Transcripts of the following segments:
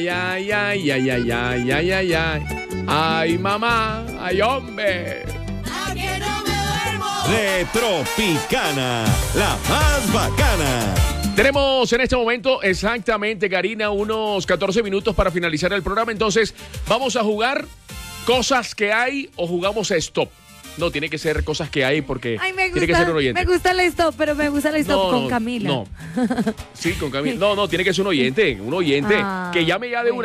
Ay, ay, ay, ay, ay, ay, ay, ay. Ay, mamá, ay, hombre. ¿A que no me duermo? De Tropicana, la más bacana. Tenemos en este momento exactamente, Karina, unos 14 minutos para finalizar el programa. Entonces, vamos a jugar cosas que hay o jugamos a stop. No, tiene que ser cosas que hay porque tiene que ser un oyente. Me gusta el stop, pero me gusta el stop con Camila. No, sí, con Camila. No, tiene que ser un oyente que llame ya de una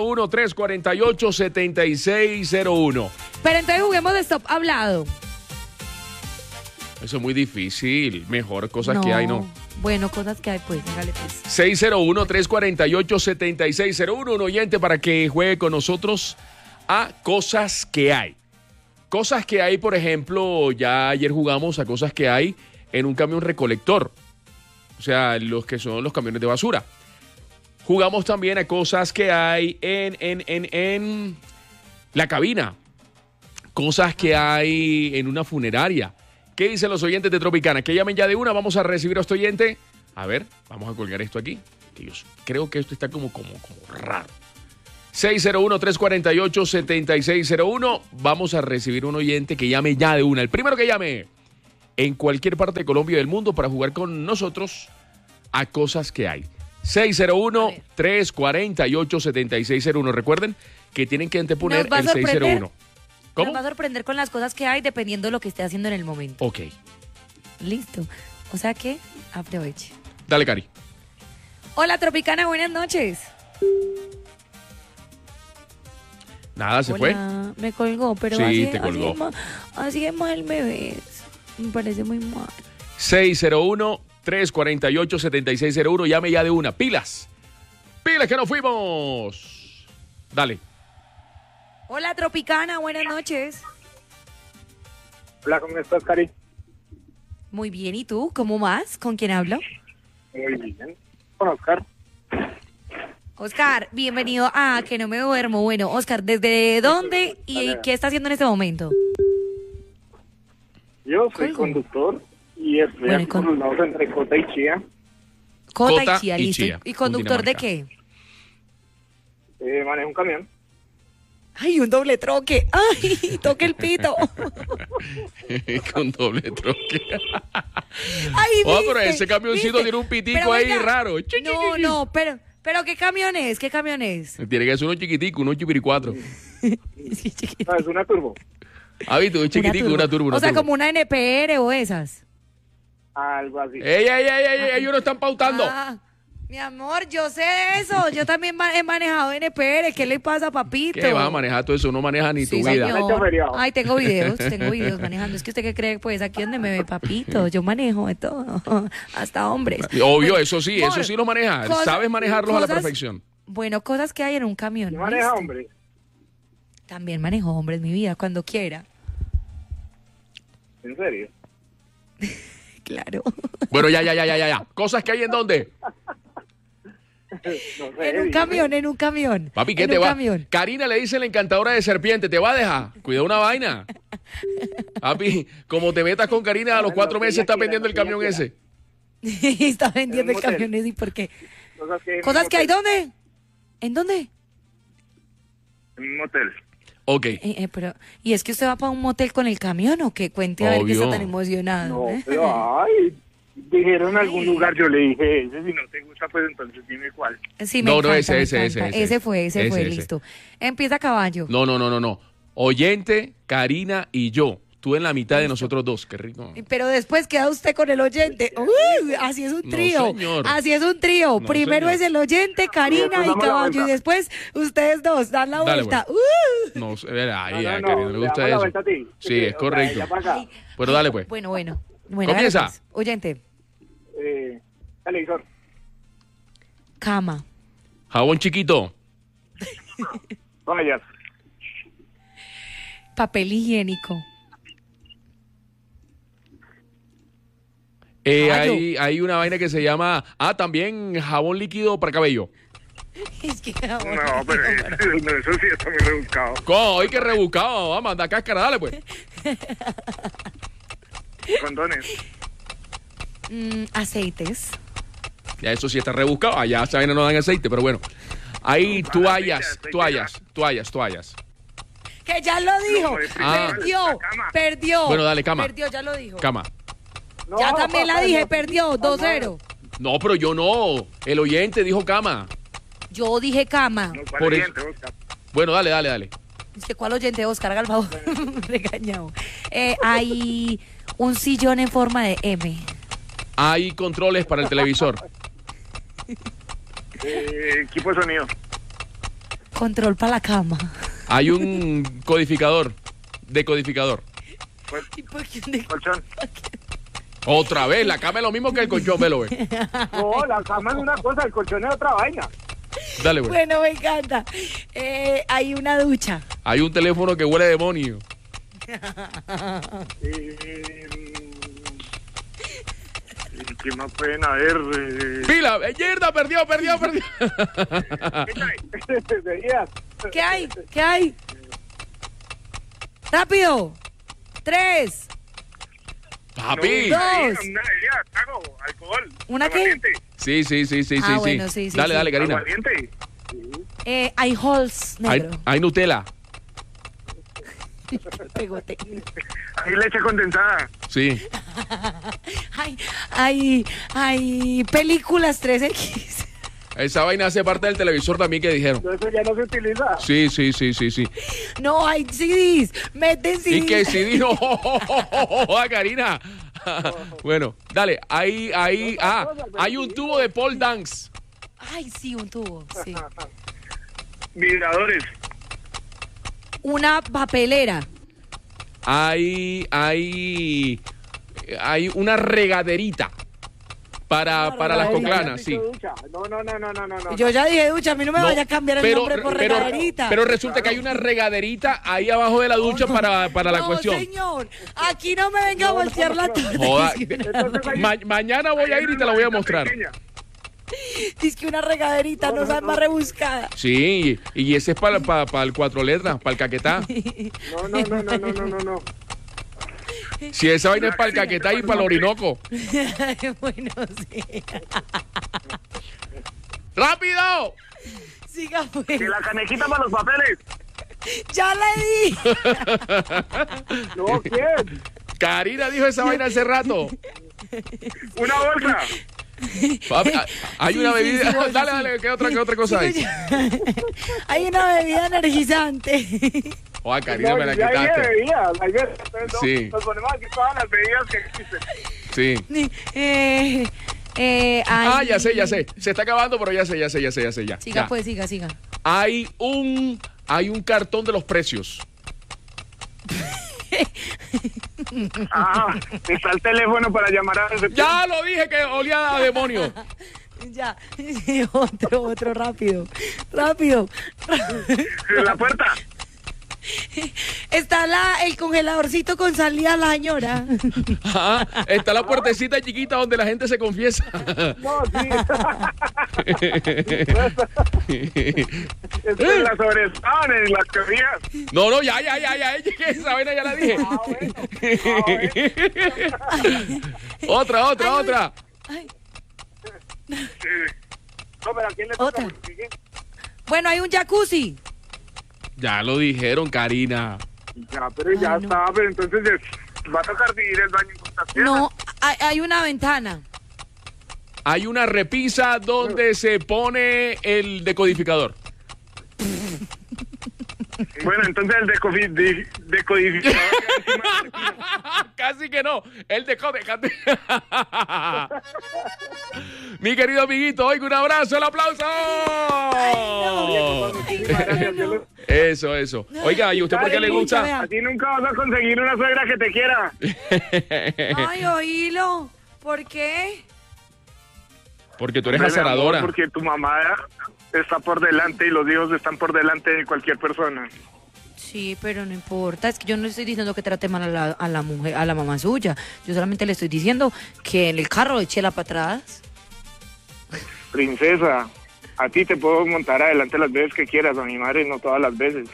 601-348-7601. Pero entonces juguemos de stop hablado. Eso es muy difícil. Mejor cosas que hay, ¿no? Bueno, cosas que hay, pues, hágale pues. 601-348-7601, un oyente para que juegue con nosotros a cosas que hay. Cosas que hay, por ejemplo, ya ayer jugamos a cosas que hay en un camión recolector. O sea, los que son los camiones de basura. Jugamos también a cosas que hay en la cabina. Cosas que hay en una funeraria. ¿Qué dicen los oyentes de Tropicana? Que llamen ya de una, vamos a recibir a este oyente. A ver, vamos a colgar esto aquí. Dios, creo que esto está como raro. 601-348-7601. Vamos a recibir un oyente que llame ya de una. El primero que llame en cualquier parte de Colombia y del mundo para jugar con nosotros a cosas que hay. 601-348-7601. Recuerden que tienen que anteponer el 601. ¿Cómo? Nos va a sorprender con las cosas que hay dependiendo de lo que esté haciendo en el momento. Ok. Listo. O sea que aproveche. Dale, Cari. Hola, Tropicana, buenas noches. Nada, se fue. Me colgó, pero sí, te colgó. Así es mal, bebés. Me parece muy mal. 601-348-7601. Llame ya de una. ¡Pilas! ¡Pilas que nos fuimos! Dale. Hola, Tropicana, buenas noches. Hola, ¿cómo estás, Cari? Muy bien, ¿y tú? ¿Cómo vas? ¿Con quién hablo? Muy bien. Con Oscar. Oscar, bienvenido a Que No Me Duermo. Bueno, Oscar, ¿desde dónde y qué está haciendo en este momento? Yo soy conductor y estoy aquí por los lados entre Cota y Chía. Cota y Chía, listo. Chía, ¿Y conductor de qué? Manejo un camión. ¡Ay, un doble troque! ¡Ay, toque el pito! Con doble troque. ¡Ay, pero ese camioncito tiene un pitico ahí raro. No, pero ¿qué camión es? ¿Qué camión es? Tiene que ser uno chiquitico, uno chipiricuatro. Sí, chiquitico. No, es una turbo. Ah, viste, un chiquitico, una turbo. O sea, como una NPR o esas. Algo así. ¡Ey! Ellos no están pautando. Mi amor, yo sé de eso. Yo también he manejado NPR. ¿Qué le pasa, papito? ¿Qué va a manejar todo eso? No maneja ni tu vida. Señor. Ay, tengo videos manejando. Es que usted qué cree, pues aquí donde me ve, papito. Yo manejo de todo. Hasta hombres. Obvio, bueno, eso sí lo maneja. Sabes manejarlos a la perfección. Bueno, cosas que hay en un camión. ¿No maneja hombres? También manejo hombres, mi vida, cuando quiera. ¿En serio? Claro. Bueno, ya. ¿Cosas que hay en dónde? No sé, en un camión. Papi, ¿qué te va? Karina le dice la encantadora de serpiente, ¿te va a dejar? Cuida una vaina. Papi, como te metas con Karina, a los 4 meses está vendiendo el camión ese. Está vendiendo el camión ese, ¿y por qué? ¿Cosas que hay dónde? ¿En dónde? En un motel. Ok. Pero, ¿y es que usted va para un motel con el camión o qué? Cuente a ver que está tan emocionado. No, pero dijeron en algún lugar, yo le dije ese, si no te gusta, pues entonces dime cuál. Sí, me encanta, ese fue, listo. Empieza caballo. No. Oyente, Karina y yo. Tú en la mitad de nosotros dos, qué rico. Pero después queda usted con el oyente. Así es un trío. No, así es un trío. Primero es el oyente, Karina y caballo. Y después ustedes dos dan la vuelta. No, a Karina le gusta eso. Sí, es correcto. Pero dale pues. Bueno. Comienza. Pues. Oyente. Televisor. Cama. Jabón chiquito. Toallas. Papel higiénico. Hay una vaina que se llama, también jabón líquido para cabello. Es que No, pero eso sí está muy rebuscado. ¿Cómo? ¡Ay, qué rebuscado! Vamos, anda cáscara, dale pues. Condones. Aceites. Ya eso sí está rebuscado. Allá esa vaina no dan aceite, pero bueno. Hay No, toallas, estoy toallas. Que ya lo dijo. No, es Ah. Perdió. Bueno, dale, cama. Perdió, ya lo dijo. Cama. No, Ya también la papá, dije, no. perdió, 2-0. No, pero yo no. El oyente dijo cama. Yo dije cama. No, ¿cuál Por oyente, Oscar? Bueno, dale. Dice, ¿cuál oyente, Oscar? Haga el favor. Regañado. Hay un sillón en forma de M. Hay controles para el televisor. Equipo de sonido. Control para la cama. Hay un decodificador. ¿Y por qué de- Colchón. Otra vez, la cama es lo mismo que el colchón, velo, ve. No, la cama es una cosa, el colchón es otra vaina. Dale, güey. Bueno, me encanta. Hay una ducha. Hay un teléfono que huele a demonio. ¿Qué más pueden haber? ¡Pila! ¡Yerda! ¡Perdió! Seguías. ¿Qué hay? ¿Qué hay? ¡Rápido! 3. ¡Papi! Dos. Una bebida, trago, alcohol. Sí. ¿Una qué? Ah, bueno, sí, Dale, Karina. Aguardiente. Hay halls negro. Hay Nutella. Pegote. Hay leche condensada. Sí. Hay películas 3X. Esa vaina hace parte del televisor también que dijeron. Eso ya no se utiliza. Sí. No, hay CDs. Meten CDs. Y que si dijo, Karina. Bueno, dale, hay un tubo de pole dance. Ay, sí, un tubo. Sí. Vibradores. Una papelera. Hay una regaderita para las coclanas, sí. No. Yo ya dije ducha, a mí no me vaya a cambiar el nombre por regaderita. Pero resulta que hay una regaderita ahí abajo de la ducha para la no, cuestión. señor, aquí no me venga a voltear la torta. Joda, mañana voy a ir y te la voy a mostrar. Dice que una regaderita no sabe más rebuscada. Sí, y ese es para el 4 letras, para el caquetá. No. Si esa vaina es para el caquetá y para el orinoco. Bueno, sí. ¡Rápido! Siga pues. Que la canejita para los papeles. Ya le di. No, ¿quién? Karina dijo esa vaina hace rato. Una bolsa. Papi, hay Sí, una sí, bebida. sí, bolsa, Dale, sí. ¿qué otra cosa hay? Hay una bebida energizante. Joder, Karina, me la quitaste. Sí. Nos ponemos aquí todas las bebidas que existen. Sí. Ya sé. Se está acabando, pero ya sé. Siga Ya. pues, siga. Hay un cartón de los precios. Está el teléfono para llamar a recepción. Ya lo dije que olía a demonio. Ya. Otro, rápido. En la puerta. Está el congeladorcito con salida a la señora. Ajá, está la puertecita chiquita donde la gente se confiesa. No, sí. Es en las sobreestaban, en las teorías. No, ya. Esa vaina ya la dije. Otra. No, pero ¿a quién le toca? Otra. Bueno, hay un jacuzzi. Ya lo dijeron, Karina. Ya, pero ya Ay, no. está, pero entonces va a tocar dividir el baño en cuantas piezas. No, hay una ventana. Hay una repisa donde se pone el decodificador. Bueno, entonces el decodificador. Casi que no. El decodificador. Mi querido amiguito, oiga, un abrazo, el aplauso. Eso. Oiga, ¿y usted por qué le gusta? A ti nunca vas a conseguir una suegra que te quiera. Ay, oílo. ¿Por qué? Porque tú eres Hombre, mi amor, azaradora. porque tu mamá está por delante y los hijos están por delante de cualquier persona. Sí, pero no importa. Es que yo no le estoy diciendo que trate mal a la mujer, a la mamá suya. Yo solamente le estoy diciendo que en el carro eche la para atrás. Princesa, a ti te puedo montar adelante las veces que quieras, a mi madre no todas las veces.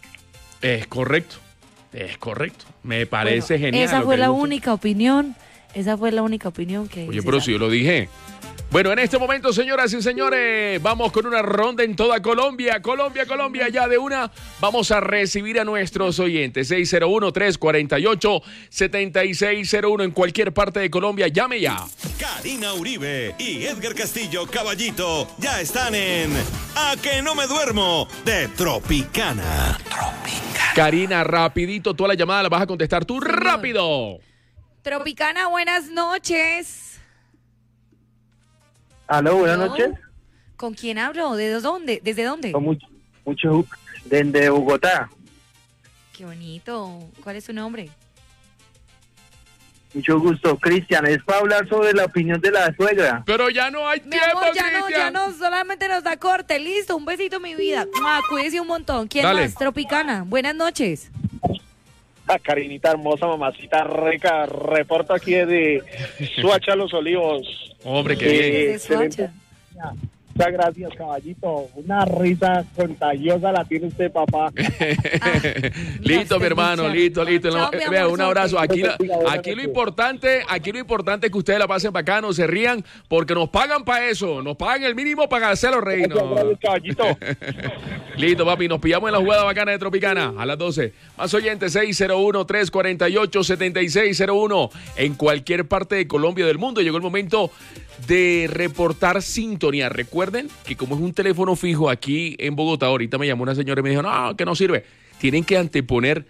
Es correcto. Me parece genial. Esa lo fue que la gusta. única opinión Esa fue la única opinión que... Oye, pero si yo lo dije. Bueno, en este momento, señoras y señores, vamos con una ronda en toda Colombia. Colombia, ya de una. Vamos a recibir a nuestros oyentes. 601-348-7601 en cualquier parte de Colombia. Llame ya. Karina Uribe y Edgar Castillo Caballito ya están en A que no me duermo de Tropicana. Karina, rapidito, toda la llamada la vas a contestar tú rápido. Tropicana, buenas noches. Aló, buenas ¿No? noches. ¿Con quién hablo? ¿Desde dónde? ¿Desde dónde? Con mucho desde Bogotá. Qué bonito. ¿Cuál es su nombre? Mucho gusto, Cristian. Es para hablar sobre la opinión de la suegra. Pero ya no hay Mi tiempo, amor, ya Cristian. no, solamente nos da corte. Listo, un besito, mi vida. Cuídese un montón. ¿Quién Dale. más? Tropicana, buenas noches. Carinita hermosa, mamacita rica, reporto aquí de Suacha Los Olivos. Hombre, qué bien. Desde excelente. Soacha. Muchas gracias, caballito. Una risa contagiosa la tiene usted, papá. Listo, mi hermano, listo. Chao, mi Vea, amor, un abrazo. Aquí suerte. lo importante es que ustedes la pasen bacano, se rían, porque nos pagan para eso. Nos pagan el mínimo para hacerlo reír. Muchas gracias, caballito. Listo, papi, nos pillamos en la jugada bacana de Tropicana a las 12. Más oyentes, 601-348-7601. En cualquier parte de Colombia o del mundo llegó el momento de reportar sintonía. Recuerden que como es un teléfono fijo aquí en Bogotá, ahorita me llamó una señora y me dijo, no, que no sirve. Tienen que anteponer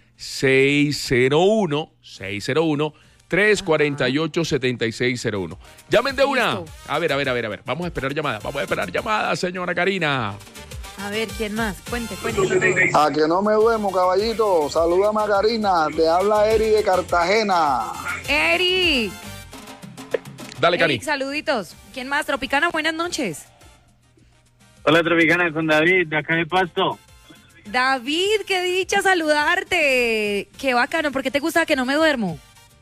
601-348-7601. Llamen de una. Listo. A ver. Vamos a esperar llamada, señora Karina. A ver, ¿quién más? Cuente todo. A que no me duermo, caballito. Salúdame a Karina. Te habla Eri de Cartagena. Eric. Dale, Cari. Eric, saluditos. ¿Quién más? Tropicana, buenas noches. Hola, Tropicana, con David, de acá de Pasto. David, qué dicha saludarte. Qué bacano. ¿Por qué te gusta que no me duermo?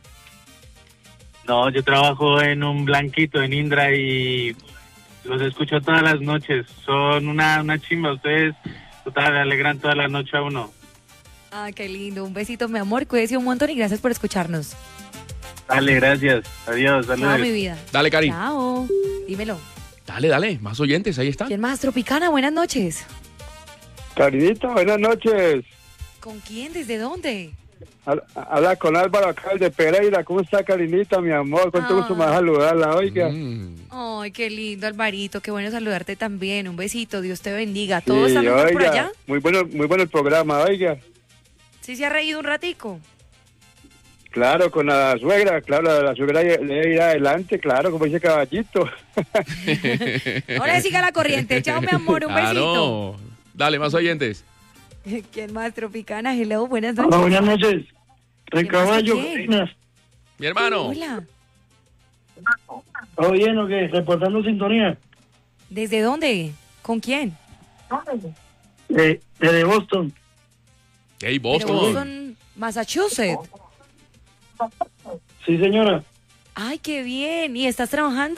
No, yo trabajo en un blanquito en Indra y los escucho todas las noches. Son una chimba. Ustedes total, alegran toda la noche a uno. Ah, qué lindo. Un besito, mi amor. Cuídese un montón y gracias por escucharnos. Dale, gracias. Adiós, Chao, saludos. mi vida. Dale, Cari. Chao. Dímelo. Dale. Más oyentes, ahí están. ¿Quién más? Tropicana, buenas noches. Carinita, buenas noches. ¿Con quién? ¿Desde dónde? Habla con Álvaro acá de Pereira. ¿Cómo está, Carinita, mi amor? Cuánto gusto más saludarla, oiga. Ay, qué lindo, Alvarito. Qué bueno saludarte también. Un besito. Dios te bendiga. ¿Todo está mejor por oiga, allá? muy bueno el programa, oiga. ¿Sí se ha reído un ratico? Claro, con la suegra, claro, la suegra le ir adelante, claro, como dice Caballito. Ahora siga la corriente. Chao, mi amor. Un besito. Dale, más oyentes. ¿Quién más? Tropicana. Hello, buenas noches. Hola, buenas noches. ¿Qué Recaballo, más? ¿Qué? Carinas. Mi hermano. Hola. ¿Todo bien o qué? Reportando sintonía. ¿Desde dónde? ¿Con quién? Desde Boston. Hey, Pero Boston. Boston, Massachusetts. Sí, señora. Ay, qué bien. ¿Y estás trabajando?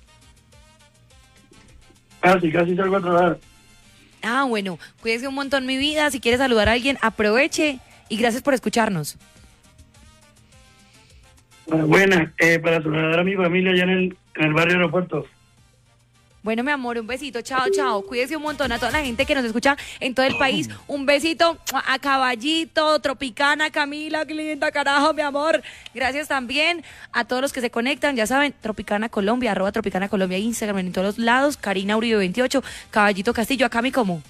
Casi salgo a trabajar. Ah, bueno. Cuídese un montón, mi vida. Si quieres saludar a alguien, aproveche. Y gracias por escucharnos. Buena, para saludar a mi familia allá en el barrio Aeropuerto. Bueno, mi amor, un besito. Chao, chao. Cuídese un montón a toda la gente que nos escucha en todo el país. Un besito a Caballito, Tropicana, Camila, qué linda, carajo, mi amor. Gracias también a todos los que se conectan. Ya saben, Tropicana Colombia, @Tropicana Colombia, Instagram, en todos los lados. Karina Uribe 28, Caballito Castillo. Acá mi como.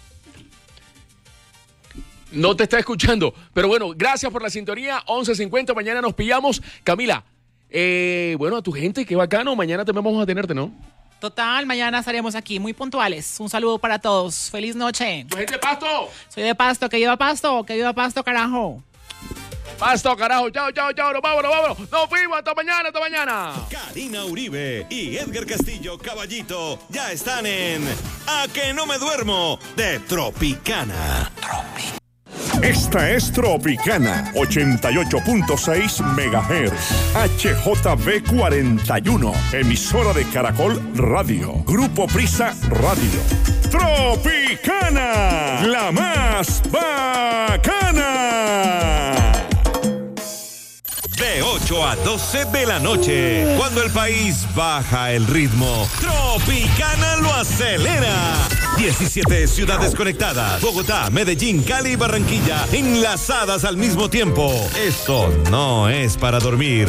No te está escuchando. Pero bueno, gracias por la sintonía. 11:50, mañana nos pillamos. Camila, bueno, a tu gente, qué bacano. Mañana también vamos a tenerte, ¿no? Total, mañana estaremos aquí, muy puntuales. Un saludo para todos. Feliz noche. ¿Tu gente de Pasto? Soy de Pasto, que viva Pasto, carajo. Pasto, carajo. Chao. Nos vamos. Nos fuimos. Hasta mañana. Karina Uribe y Edgar Castillo Caballito ya están en A que no me duermo de Tropicana. Esta es Tropicana 88.6 MHz. HJB 41. Emisora de Caracol Radio. Grupo Prisa Radio. Tropicana. La más bacana. De 8 a a 12 de la noche. Cuando el país baja el ritmo, Tropicana lo acelera. 17 ciudades conectadas. Bogotá, Medellín, Cali y Barranquilla enlazadas al mismo tiempo. Esto no es para dormir.